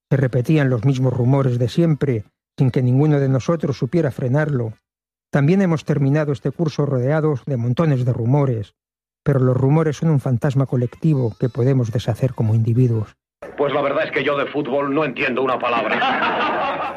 Se repetían los mismos rumores de siempre, sin que ninguno de nosotros supiera frenarlo. También hemos terminado este curso rodeados de montones de rumores, pero los rumores son un fantasma colectivo que podemos deshacer como individuos. Pues la verdad es que yo de fútbol no entiendo una palabra.